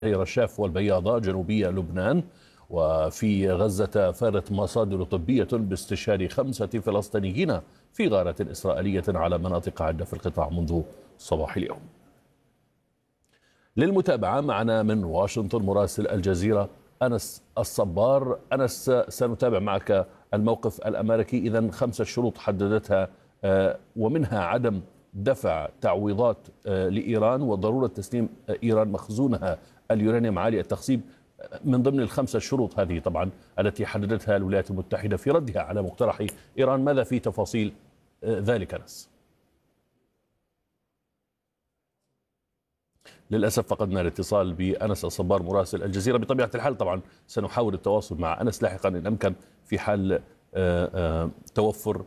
رشاف والبياضة جنوبية لبنان. وفي غزة فادت مصادر طبية باستشهاد 5 فلسطينيين في غارة إسرائيلية على مناطق عدة في القطاع منذ صباح اليوم. للمتابعة معنا من واشنطن مراسل الجزيرة أنس الصبار. أنس، سنتابع معك الموقف الأمريكي. إذن 5 شروط حددتها ومنها عدم دفع تعويضات لإيران وضرورة تسليم إيران مخزونها اليورانيوم عالي التخصيب من ضمن ال5 شروط هذه طبعا التي حددتها الولايات المتحدة في ردها على مقترح إيران. ماذا في تفاصيل ذلك أنس؟ للأسف فقدنا الاتصال بأنس الصبار مراسل الجزيرة. بطبيعة الحال طبعا سنحاول التواصل مع أنس لاحقا إن أمكن في حال توفر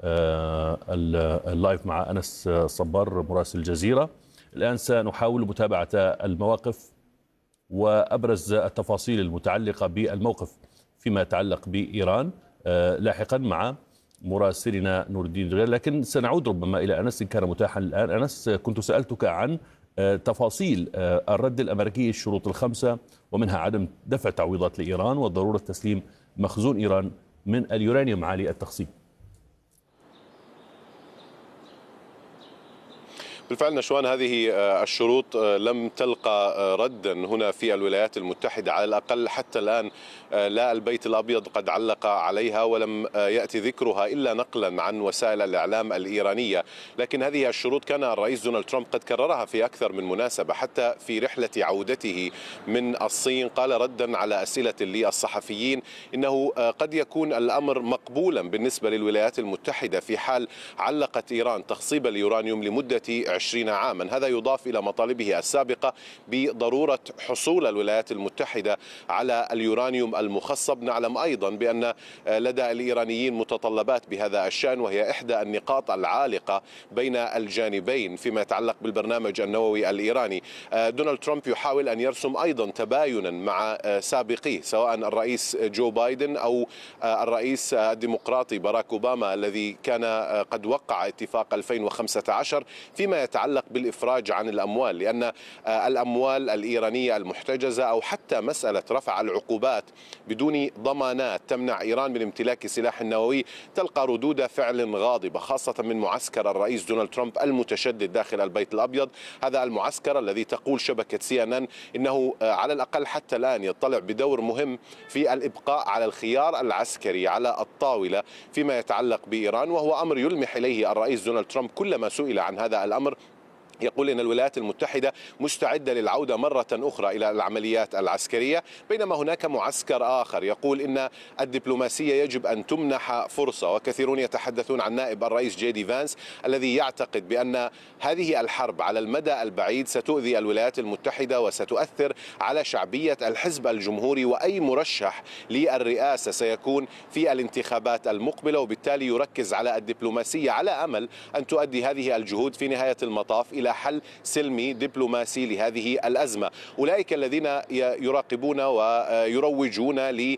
اللايف مع أنس الصبار مراسل الجزيرة. الآن سنحاول متابعة المواقف وأبرز التفاصيل المتعلقة بالموقف فيما يتعلق بإيران لاحقا مع مراسلنا نور الدين غير. لكن سنعود ربما إلى أنس إن كان متاحا الآن. أنس، كنت سألتك عن تفاصيل الرد الأمريكي، الشروط ال5 ومنها عدم دفع تعويضات لإيران وضرورة تسليم مخزون إيران من اليورانيوم عالي التخصيب. بالفعل نشوان، هذه الشروط لم تلقى ردا هنا في الولايات المتحدة، على الأقل حتى الآن لا البيت الأبيض قد علق عليها ولم يأتي ذكرها إلا نقلا عن وسائل الإعلام الإيرانية. لكن هذه الشروط كان الرئيس دونالد ترامب قد كررها في أكثر من مناسبة، حتى في رحلة عودته من الصين قال ردا على أسئلة للصحفيين إنه قد يكون الأمر مقبولا بالنسبة للولايات المتحدة في حال علقت إيران تخصيب اليورانيوم لمدة 20 عاما. هذا يضاف إلى مطالبه السابقة بضرورة حصول الولايات المتحدة على اليورانيوم المخصب. نعلم أيضا بأن لدى الإيرانيين متطلبات بهذا الشأن، وهي إحدى النقاط العالقة بين الجانبين فيما يتعلق بالبرنامج النووي الإيراني. دونالد ترامب يحاول أن يرسم أيضا تباينا مع سابقيه، سواء الرئيس جو بايدن أو الرئيس الديمقراطي باراك أوباما الذي كان قد وقع اتفاق 2015 فيما يتعلق بالإفراج عن الأموال، لأن الأموال الإيرانية المحتجزة أو حتى مسألة رفع العقوبات بدون ضمانات تمنع إيران من امتلاك سلاح نووي تلقى ردود فعل غاضبة، خاصة من معسكر الرئيس دونالد ترامب المتشدد داخل البيت الأبيض. هذا المعسكر الذي تقول شبكة CNN إنه على الأقل حتى الآن يطلع بدور مهم في الإبقاء على الخيار العسكري على الطاولة فيما يتعلق بإيران، وهو أمر يلمح إليه الرئيس دونالد ترامب كلما سئل عن هذا الأمر. يقول إن الولايات المتحدة مستعدة للعودة مرة أخرى إلى العمليات العسكرية، بينما هناك معسكر آخر يقول إن الدبلوماسية يجب أن تمنح فرصة. وكثيرون يتحدثون عن نائب الرئيس JD فانس الذي يعتقد بأن هذه الحرب على المدى البعيد ستؤذي الولايات المتحدة وستؤثر على شعبية الحزب الجمهوري وأي مرشح للرئاسة سيكون في الانتخابات المقبلة، وبالتالي يركز على الدبلوماسية على أمل أن تؤدي هذه الجهود في نهاية المطاف إلى حل سلمي دبلوماسي لهذه الأزمة. أولئك الذين يراقبون ويروجون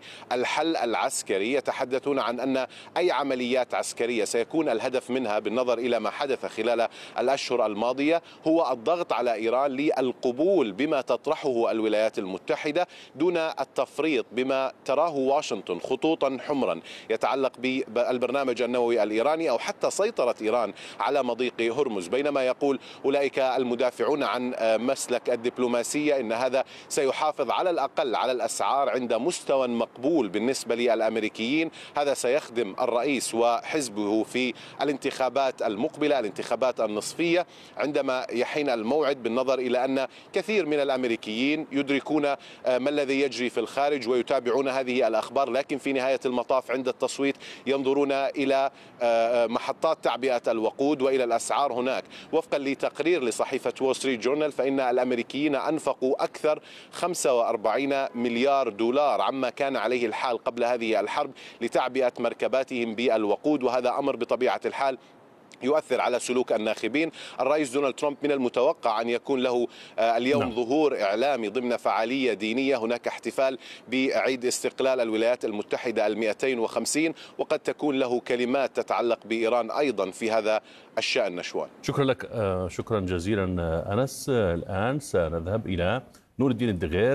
للحل العسكري يتحدثون عن أن أي عمليات عسكرية سيكون الهدف منها بالنظر إلى ما حدث خلال الأشهر الماضية هو الضغط على إيران للقبول بما تطرحه الولايات المتحدة دون التفريط بما تراه واشنطن خطوطا حمرا يتعلق بالبرنامج النووي الإيراني أو حتى سيطرة إيران على مضيق هرمز. بينما يقول أولئك المدافعون عن مسلك الدبلوماسية إن هذا سيحافظ على الأقل على الأسعار عند مستوى مقبول بالنسبة للأمريكيين. هذا سيخدم الرئيس وحزبه في الانتخابات المقبلة، الانتخابات النصفية، عندما يحين الموعد، بالنظر إلى أن كثير من الأمريكيين يدركون ما الذي يجري في الخارج ويتابعون هذه الأخبار، لكن في نهاية المطاف عند التصويت ينظرون إلى محطات تعبئة الوقود وإلى الأسعار هناك. وفقا لتقرير لصحيفة وول ستريت جورنال فإن الأمريكيين أنفقوا أكثر 45 مليار دولار عما كان عليه الحال قبل هذه الحرب لتعبئة مركباتهم بالوقود، وهذا أمر بطبيعة الحال يؤثر على سلوك الناخبين. الرئيس دونالد ترامب من المتوقع أن يكون له اليوم ظهور إعلامي ضمن فعالية دينية. هناك احتفال بعيد استقلال الولايات المتحدة 250، وقد تكون له كلمات تتعلق بإيران أيضا في هذا الشأن. نشوان، شكرا لك، شكرا جزيلا أنس. الآن سنذهب إلى نور الدين الدغير